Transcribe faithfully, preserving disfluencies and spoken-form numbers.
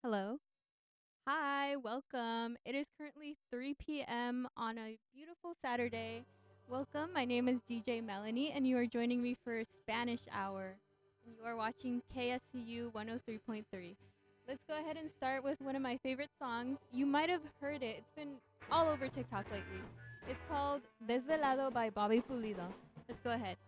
Hello. Hi, welcome. It is currently three p m on a beautiful Saturday. Welcome. My name is D J Melanie, and you are joining me for Spanish Hour. And you are watching K S C U one oh three point three. Let's go ahead and start with one of my favorite songs. You might have heard it, it's been all over TikTok lately. It's called Desvelado by Bobby Pulido. Let's go ahead.